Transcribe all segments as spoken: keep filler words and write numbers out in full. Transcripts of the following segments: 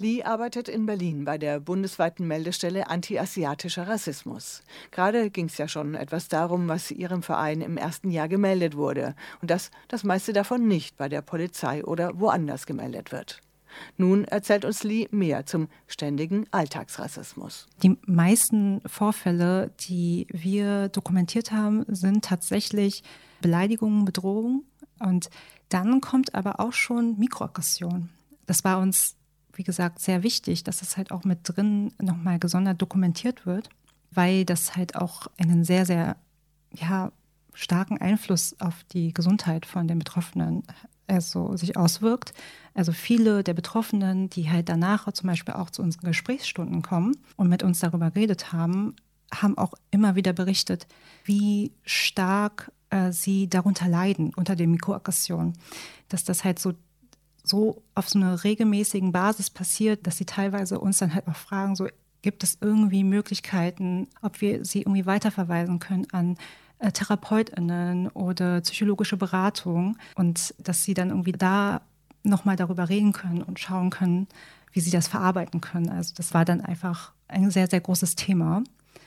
Lee arbeitet in Berlin bei der bundesweiten Meldestelle Anti-Asiatischer Rassismus. Gerade ging es ja schon etwas darum, was ihrem Verein im ersten Jahr gemeldet wurde. Und dass das meiste davon nicht bei der Polizei oder woanders gemeldet wird. Nun erzählt uns Lee mehr zum ständigen Alltagsrassismus. Die meisten Vorfälle, die wir dokumentiert haben, sind tatsächlich Beleidigungen, Bedrohungen. Und dann kommt aber auch schon Mikroaggression. Das war uns, wie gesagt, sehr wichtig, dass das halt auch mit drin nochmal gesondert dokumentiert wird, weil das halt auch einen sehr, sehr ja, starken Einfluss auf die Gesundheit von den Betroffenen also sich auswirkt. Also viele der Betroffenen, die halt danach zum Beispiel auch zu unseren Gesprächsstunden kommen und mit uns darüber geredet haben, haben auch immer wieder berichtet, wie stark äh, sie darunter leiden, unter den Mikroaggressionen. Dass das halt so, so auf so einer regelmäßigen Basis passiert, dass sie teilweise uns dann halt auch fragen, so gibt es irgendwie Möglichkeiten, ob wir sie irgendwie weiterverweisen können an TherapeutInnen oder psychologische Beratung und dass sie dann irgendwie da nochmal darüber reden können und schauen können, wie sie das verarbeiten können. Also das war dann einfach ein sehr, sehr großes Thema.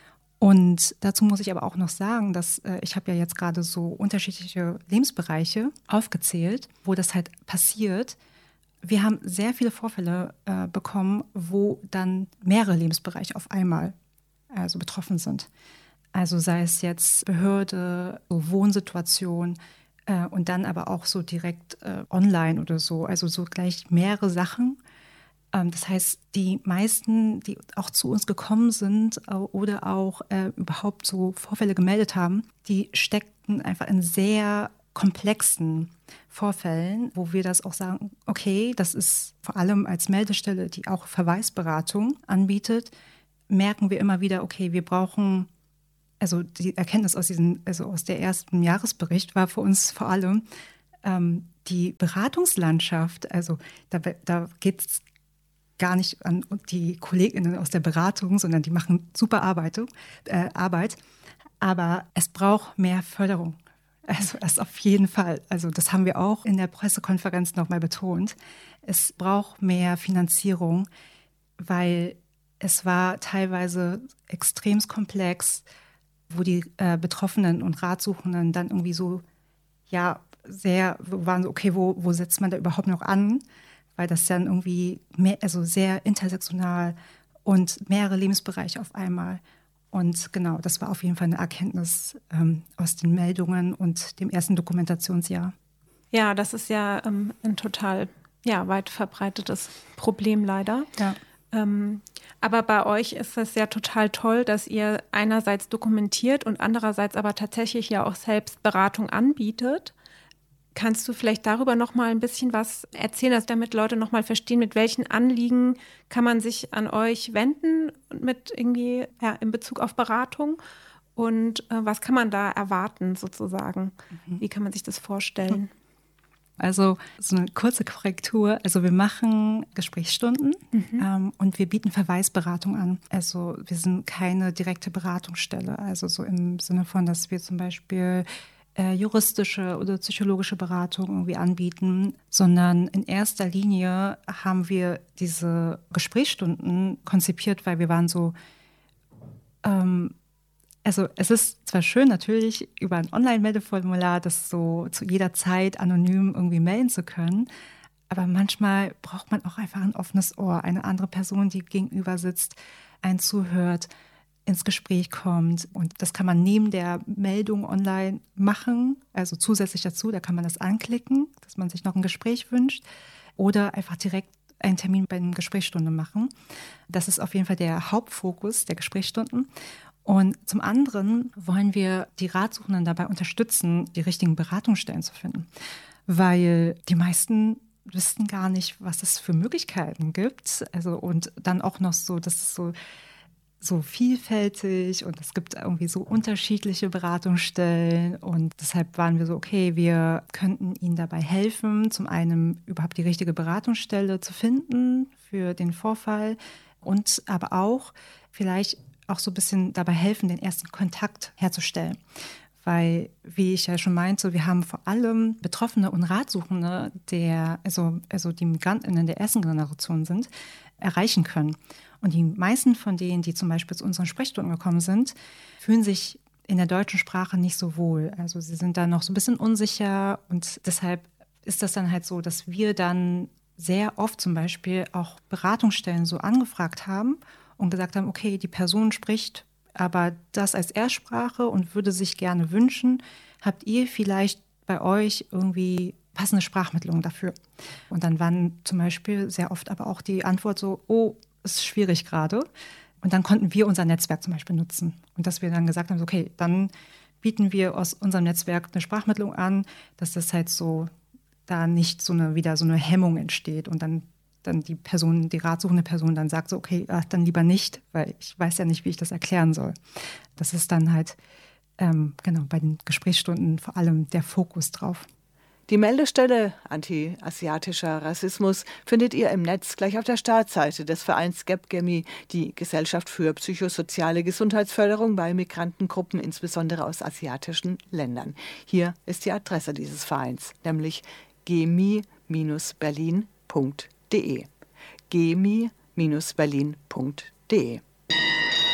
Und dazu muss ich aber auch noch sagen, dass äh, ich habe ja jetzt gerade so unterschiedliche Lebensbereiche aufgezählt, wo das halt passiert. Wir haben sehr viele Vorfälle äh, bekommen, wo dann mehrere Lebensbereiche auf einmal also betroffen sind. Also sei es jetzt Behörde, so Wohnsituation äh, und dann aber auch so direkt äh, online oder so. Also so gleich mehrere Sachen. Ähm, das heißt, die meisten, die auch zu uns gekommen sind äh, oder auch äh, überhaupt so Vorfälle gemeldet haben, die steckten einfach in sehr komplexen Vorfällen, wo wir das auch sagen, okay, das ist vor allem als Meldestelle, die auch Verweisberatung anbietet, merken wir immer wieder, okay, wir brauchen Also die Erkenntnis aus diesem, also aus der ersten Jahresbericht war für uns vor allem ähm, die Beratungslandschaft. Also da, da geht es gar nicht an die KollegInnen aus der Beratung, sondern die machen super Arbeit, äh, Arbeit. Aber es braucht mehr Förderung. Also das auf jeden Fall. Also das haben wir auch in der Pressekonferenz nochmal betont. Es braucht mehr Finanzierung, weil es war teilweise extrem komplex, wo die äh, Betroffenen und Ratsuchenden dann irgendwie so, ja, sehr waren so, okay, wo, wo setzt man da überhaupt noch an? Weil das dann irgendwie mehr, also sehr intersektional und mehrere Lebensbereiche auf einmal. Und genau, das war auf jeden Fall eine Erkenntnis ähm, aus den Meldungen und dem ersten Dokumentationsjahr. Ja, das ist ja ähm, ein total ja, weit verbreitetes Problem leider. Ja. Ähm, aber bei euch ist es ja total toll, dass ihr einerseits dokumentiert und andererseits aber tatsächlich ja auch selbst Beratung anbietet. Kannst du vielleicht darüber noch mal ein bisschen was erzählen, dass damit Leute noch mal verstehen, mit welchen Anliegen kann man sich an euch wenden mit irgendwie ja, in Bezug auf Beratung und äh, was kann man da erwarten sozusagen? Mhm. Wie kann man sich das vorstellen? Also so eine kurze Korrektur. Also wir machen Gesprächsstunden mhm. ähm, und wir bieten Verweisberatung an. Also wir sind keine direkte Beratungsstelle. Also so im Sinne von, dass wir zum Beispiel äh, juristische oder psychologische Beratung irgendwie anbieten, sondern in erster Linie haben wir diese Gesprächsstunden konzipiert, weil wir waren so, ähm, also es ist zwar schön natürlich über ein Online-Meldeformular das so zu jeder Zeit anonym irgendwie melden zu können, aber manchmal braucht man auch einfach ein offenes Ohr, eine andere Person, die gegenüber sitzt, einen zuhört, ins Gespräch kommt. Und das kann man neben der Meldung online machen, also zusätzlich dazu, da kann man das anklicken, dass man sich noch ein Gespräch wünscht oder einfach direkt einen Termin bei einer Gesprächsstunde machen. Das ist auf jeden Fall der Hauptfokus der Gesprächsstunden. Und zum anderen wollen wir die Ratsuchenden dabei unterstützen, die richtigen Beratungsstellen zu finden. Weil die meisten wissen gar nicht, was es für Möglichkeiten gibt. Also und dann auch noch so, dass es so, so vielfältig und es gibt irgendwie so unterschiedliche Beratungsstellen. Und deshalb waren wir so, okay, wir könnten ihnen dabei helfen, zum einen überhaupt die richtige Beratungsstelle zu finden für den Vorfall und aber auch vielleicht auch so ein bisschen dabei helfen, den ersten Kontakt herzustellen. weil, wie ich ja schon meinte, wir haben vor allem Betroffene und Ratsuchende, der, also, also die MigrantInnen der ersten Generation sind, erreichen können. Und die meisten von denen, die zum Beispiel zu unseren Sprechstunden gekommen sind, fühlen sich in der deutschen Sprache nicht so wohl. Also sie sind da noch so ein bisschen unsicher und deshalb ist das dann halt so, dass wir dann sehr oft zum Beispiel auch Beratungsstellen so angefragt haben und gesagt haben, okay, die Person spricht aber das als Erstsprache und würde sich gerne wünschen, habt ihr vielleicht bei euch irgendwie passende Sprachmittlung dafür? Und dann waren zum Beispiel sehr oft aber auch die Antwort so, oh, ist schwierig gerade. Und dann konnten wir unser Netzwerk zum Beispiel nutzen. Und dass wir dann gesagt haben, okay, dann bieten wir aus unserem Netzwerk eine Sprachmittlung an, dass das halt so, da nicht so eine, wieder so eine Hemmung entsteht und dann, dann die Person, die ratsuchende Person dann sagt so, okay, ach, dann lieber nicht, weil ich weiß ja nicht, wie ich das erklären soll. Das ist dann halt, ähm, genau, bei den Gesprächsstunden vor allem der Fokus drauf. Die Meldestelle Anti-Asiatischer Rassismus findet ihr im Netz gleich auf der Startseite des Vereins Gebgemi, die Gesellschaft für psychosoziale Gesundheitsförderung bei Migrantengruppen, insbesondere aus asiatischen Ländern. Hier ist die Adresse dieses Vereins, nämlich gemi Bindestrich berlin Punkt de. gemi Bindestrich berlin Punkt de